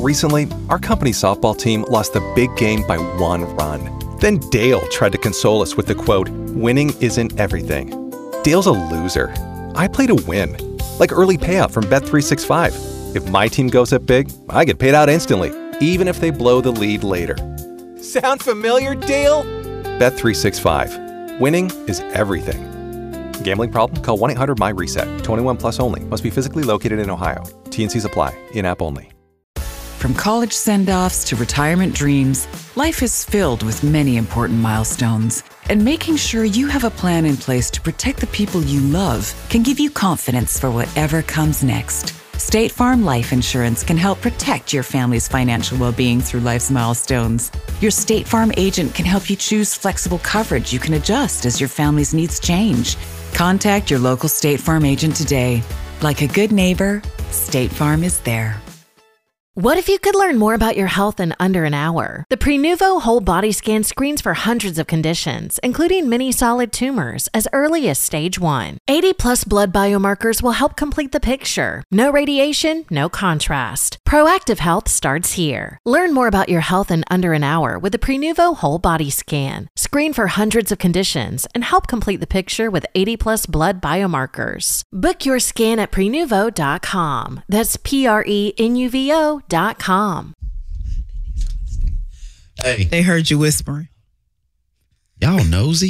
Recently, our company's softball team lost the big game by 1 run. Then Dale tried to console us with the quote, "Winning isn't everything." Dale's a loser. I play to win. Like early payout from Bet365. If my team goes up big, I get paid out instantly, even if they blow the lead later. Sound familiar, Dale? Bet365. Winning is everything. Gambling problem? Call 1-800-MY-RESET. 21 plus only. Must be physically located in Ohio. T&Cs apply. In-app only. From college send-offs to retirement dreams, life is filled with many important milestones. And making sure you have a plan in place to protect the people you love can give you confidence for whatever comes next. State Farm Life Insurance can help protect your family's financial well-being through life's milestones. Your State Farm agent can help you choose flexible coverage you can adjust as your family's needs change. Contact your local State Farm agent today. Like a good neighbor, State Farm is there. What if you could learn more about your health in under an hour? The Prenuvo Whole Body Scan screens for hundreds of conditions, including many solid tumors, as early as stage 1. 80-plus blood biomarkers will help complete the picture. No radiation, no contrast. Proactive health starts here. Learn more about your health in under an hour with the Prenuvo Whole Body Scan. Screen for hundreds of conditions and help complete the picture with 80-plus blood biomarkers. Book your scan at Prenuvo.com. That's Prenuvo.com. Hey, They heard you whispering. y'all nosy.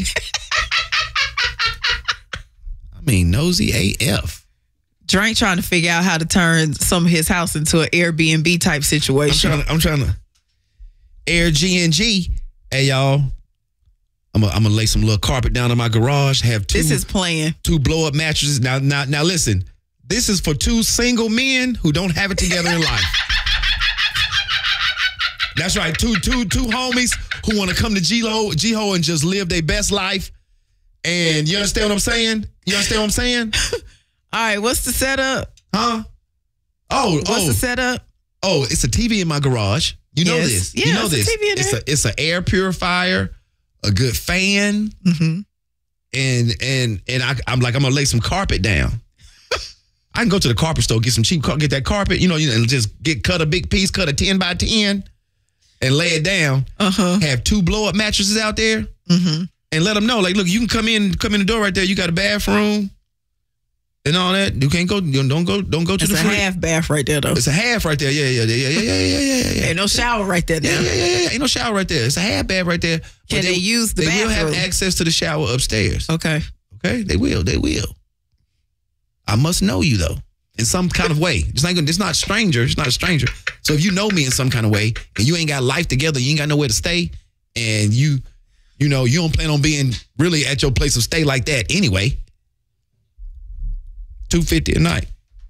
I mean, nosy AF. Drank trying to figure out how to turn some of his house into an Airbnb type situation. I'm trying to air G&G. Hey, y'all. I'm gonna lay some little carpet down in my garage. Have This is playing. 2 blow up mattresses. Now, listen. This is for 2 single men who don't have it together in life. That's right. Two homies who want to come to G-Ho and just live their best life. And you understand what I'm saying? All right, what's the setup? Huh? What's the setup? Oh, it's a TV in my garage. You know this. Yeah, you know it's this. a TV in there. It's an air purifier, a good fan, and I'm gonna lay some carpet down. I can go to the carpet store, get some cheap, get that carpet, and just cut a big piece, cut a 10 by 10, and lay it down. Have 2 blow up mattresses out there, and let them know, like, look, you can come in the door right there. You got a bathroom and all that. You can't go. Don't go to the fridge. It's a half bath right there, though. It's a half right there. Yeah. Ain't no shower right there now. Yeah. Ain't no shower right there. It's a half bath right there. Can they use the bathroom? They will have access to the shower upstairs. Okay. They will. I must know you, though, in some kind of way. It's not a stranger. So if you know me in some kind of way and you ain't got life together, you ain't got nowhere to stay, and you don't plan on being really at your place of stay like that anyway, $250 a night.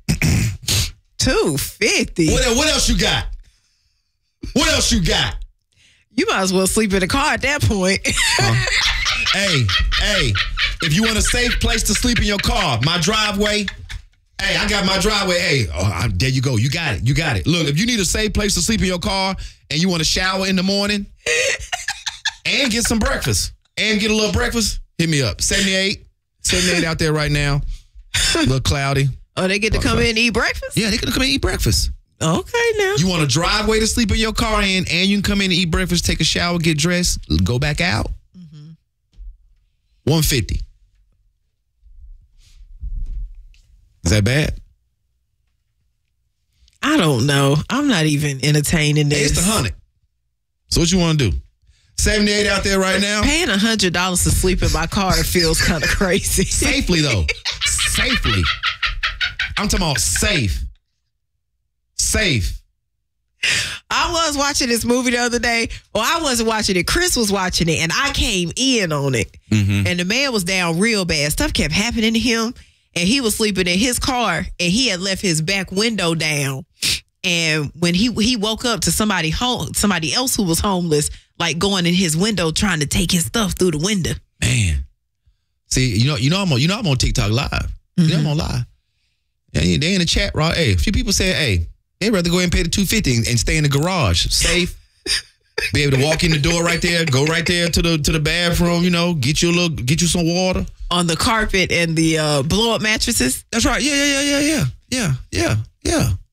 $250. What else you got? What else you got? You might as well sleep in the car at that point. Hey, if you want a safe place to sleep in your car, my driveway. Hey, I got my driveway. Hey, there you go. You got it. Look, if you need a safe place to sleep in your car and you want to shower in the morning and get some breakfast and get a little breakfast, hit me up. 78 out there right now. A little cloudy. Oh, they get to come in and eat breakfast? Yeah, they can come in and eat breakfast. Okay, now. You want a driveway to sleep in your car in, and you can come in and eat breakfast, take a shower, get dressed, go back out. $150. Is that bad? I don't know. I'm not even entertaining this. Hey, it's the 100. So what you want to do? 78 out there right now. Paying $100 to sleep in my car feels kind of crazy. Safely, though. Safely. I'm talking about safe. I was watching this movie the other day. Well, I wasn't watching it. Chris was watching it, and I came in on it. And the man was down real bad. Stuff kept happening to him, and he was sleeping in his car, and he had left his back window down. And when he woke up to somebody else who was homeless, like going in his window trying to take his stuff through the window. Man, see, you know I'm on TikTok live. You know I'm on live. Yeah, they in the chat, right? Hey, a few people said, hey, they'd rather go ahead and pay the $250 and stay in the garage, safe. Be able to walk in the door right there, go right there to the bathroom, get you some water on the carpet and the blow up mattresses. That's right. Yeah.